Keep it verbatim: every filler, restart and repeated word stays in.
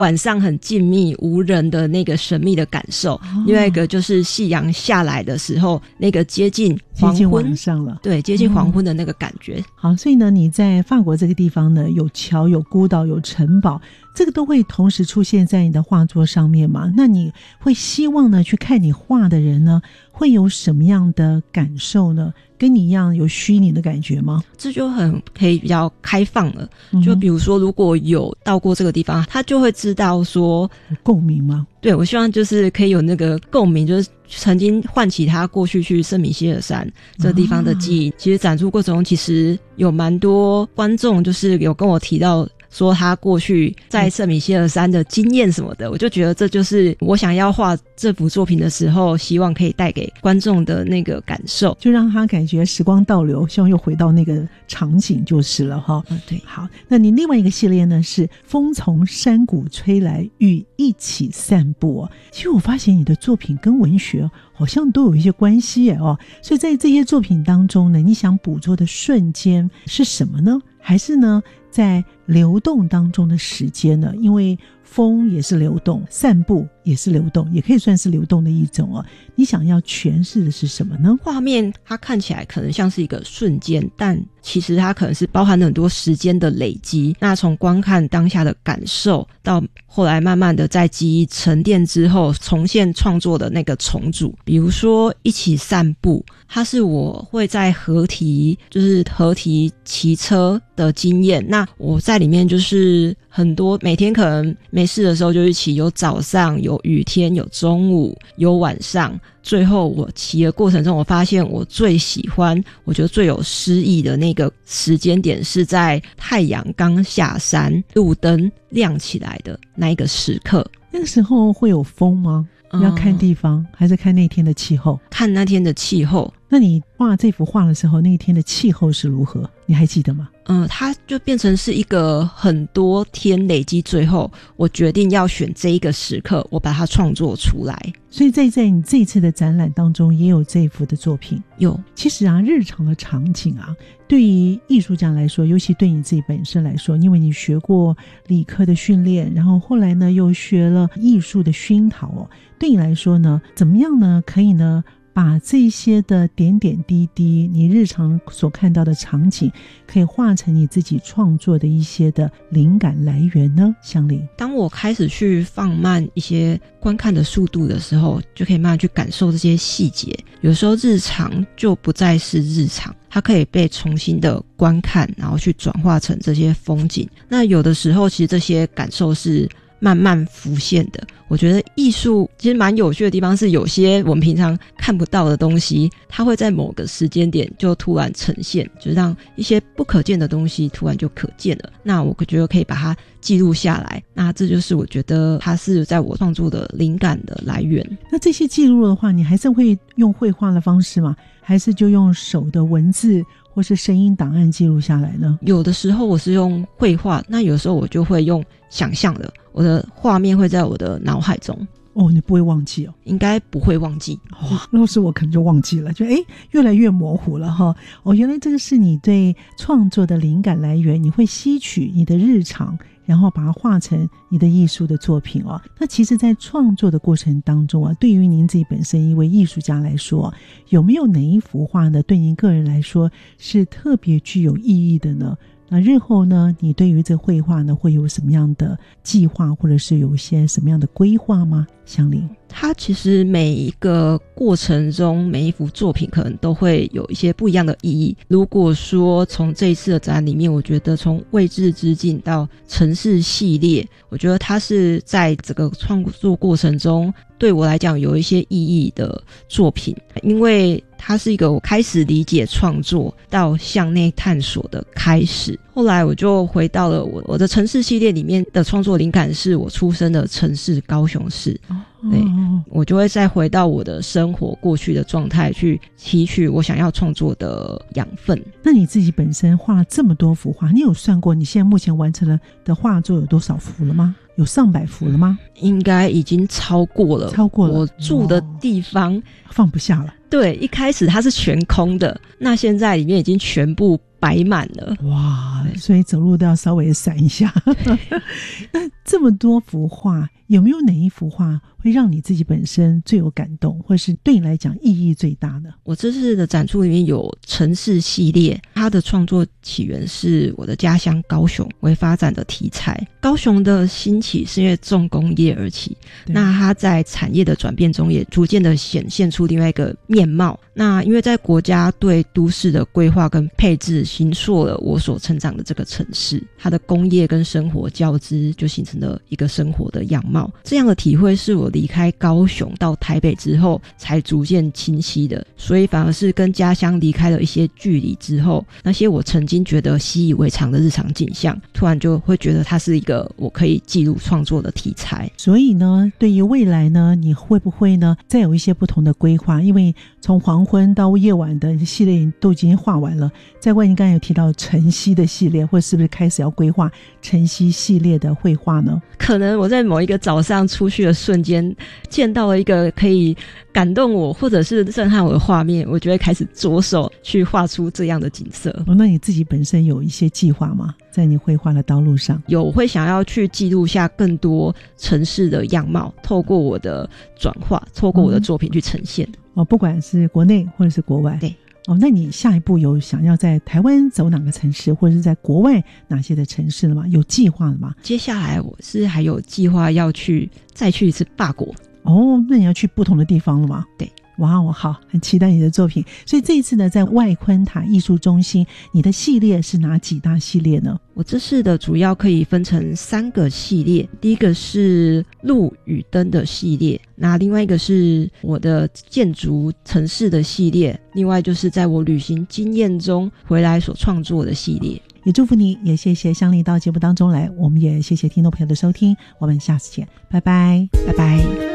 晚上很静谧无人的那个神秘的感受、哦、另外一个就是夕阳下来的时候那个接近黄昏， 接近晚上了， 对，接近黄昏的那个感觉、嗯、 好，所以呢你在法国这个地方呢，有桥有孤岛有城堡，这个都会同时出现在你的画作上面吗？那你会希望呢去看你画的人呢会有什么样的感受呢？跟你一样有虚拟的感觉吗？ 这就很可以比较开放了、嗯、就比如说如果有到过这个地方，他就会知道说有共鸣吗？ 对，我希望就是可以有那个共鸣，就是曾经唤起他过去去圣米歇尔山这个地方的记忆、啊、其实展出过程中其实有蛮多观众就是有跟我提到说他过去在圣米歇尔山的经验什么的、嗯、我就觉得这就是我想要画这幅作品的时候希望可以带给观众的那个感受， 就让他感觉时光倒流，希望又回到那个场景就是了哈、 嗯。对， 好，那你另外一个系列呢是风从山谷吹来与一起散步、哦、其实我发现你的作品跟文学好像都有一些关系耶哦，所以在这些作品当中呢，你想捕捉的瞬间是什么呢？还是呢在流动当中的时间呢？因为风也是流动，散步也是流动，也可以算是流动的一种哦。你想要诠释的是什么呢？ 画面它看起来可能像是一个瞬间，但其实它可能是包含了很多时间的累积。那从观看当下的感受，到后来慢慢的在记忆沉淀之后重现创作的那个重组。比如说一起散步，它是我会在河堤，就是河堤骑车的经验。那我在里面就是很多每天可能没事的时候就一起，有早上有雨天有中午有晚上，最后我骑的过程中我发现我最喜欢我觉得最有诗意的那个时间点是在太阳刚下山路灯亮起来的那一个时刻。 那个时候会有风吗？要看地方、嗯、还是看那天的气候？ 看那天的气候。 那你画这幅画的时候那天的气候是如何？你还记得吗？ 嗯，它就变成是一个很多天累积，最后我决定要选这一个时刻，我把它创作出来。 所以在在你这一次的展览当中也有这一幅的作品。 有。 其实啊，日常的场景啊，对于艺术家来说，尤其对你自己本身来说，因为你学过理科的训练，然后后来呢又学了艺术的熏陶哦，对你来说呢，怎么样呢可以呢把这些的点点滴滴，你日常所看到的场景，可以化成你自己创作的一些的灵感来源呢？香菱， 当我开始去放慢一些观看的速度的时候，就可以慢慢去感受这些细节。有时候日常就不再是日常，它可以被重新的观看，然后去转化成这些风景。那有的时候其实这些感受是慢慢浮现的。我觉得艺术其实蛮有趣的地方是，有些我们平常看不到的东西，它会在某个时间点就突然呈现，就让一些不可见的东西突然就可见了。那我觉得可以把它记录下来，那这就是我觉得它是在我创作的灵感的来源。 那这些记录的话，你还是会用绘画的方式吗？还是就用手的文字或是声音档案记录下来呢？有的时候我是用绘画，那有时候我就会用想象的，我的画面会在我的脑海中。哦，你不会忘记哦？应该不会忘记。哇，要是我可能就忘记了，就诶越来越模糊了哈。哦，原来这个是你对创作的灵感来源，你会吸取你的日常，然后把它画成你的艺术的作品哦。那其实在创作的过程当中啊，对于您自己本身一位艺术家来说，有没有哪一幅画呢对您个人来说是特别具有意义的呢？那日后呢，你对于这绘画呢会有什么样的计划，或者是有一些什么样的规划吗？香菱，它其实每一个过程中，每一幅作品可能都会有一些不一样的意义。如果说从这一次的展览里面，我觉得从未知之境到城市系列，我觉得它是在这个创作过程中对我来讲有一些意义的作品，因为它是一个我开始理解创作到向内探索的开始。后来我就回到了我我的城市系列里面的创作灵感是我出生的城市高雄市。对，我就会再回到我的生活过去的状态去提取我想要创作的养分。那你自己本身画了这么多幅画，你有算过你现在目前完成了的画作有多少幅了吗？有上百幅了吗？应该已经超过了，超过了。我住的地方放不下了。对，一开始它是全空的，那现在里面已经全部摆满了。 哇，所以走路都要稍微闪一下。那这么多幅画，有没有哪一幅画会让你自己本身最有感动，或是对你来讲意义最大的？ 我这次的展出里面有城市系列，它的创作起源是我的家乡高雄为发展的题材。高雄的兴起是因为重工业而起，那它在产业的转变中也逐渐的显现出另外一个面貌。那因为在国家对都市的规划跟配置形塑了我所成长的这个城市，它的工业跟生活交织，就形成了一个生活的样貌。这样的体会是我离开高雄到台北之后才逐渐清晰的，所以反而是跟家乡离开了一些距离之后，那些我曾经觉得习以为常的日常景象，突然就会觉得它是一个我可以记录创作的题材。 所以呢，对于未来呢，你会不会呢再有一些不同的规划？因为从黄昏到夜晚的系列都已经画完了，在外你刚才有提到晨曦的系列，或是不是开始要规划晨曦系列的绘画呢？ 可能我在某一个早上出去的瞬间见到了一个可以感动我或者是震撼我的画面，我就会开始着手去画出这样的景色。 哦，那你自己本身有一些计划吗？在你绘画的道路上？ 有，会想要去记录下更多城市的样貌，透过我的转化，透过我的作品去呈现。 嗯、哦，不管是国内或者是国外。 对。 哦，那你下一步有想要在台湾走哪个城市，或者是在国外哪些的城市了吗？有计划了吗？ 接下来我是还有计划要去再去一次法国。 哦，那你要去不同的地方了吗？ 对。 哇哦，好，很期待你的作品。所以这一次呢，在外昆塔艺术中心，你的系列是哪几大系列呢？ 我这次的主要可以分成三个系列，第一个是路与灯的系列，那另外一个是我的建筑城市的系列，另外就是在我旅行经验中回来所创作的系列。 也祝福你，也谢谢香丽到节目当中来，我们也谢谢听众朋友的收听，我们下次见，拜拜， 拜拜。